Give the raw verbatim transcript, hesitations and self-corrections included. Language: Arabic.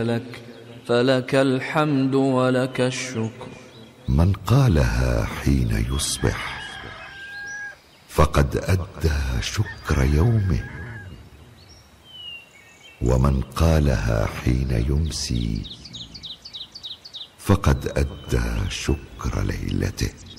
لك فلك الحمد ولك الشكر. من قالها حين يصبح فقد أدى شكر يومه، ومن قالها حين يمسي فقد أدى شكر ليلته.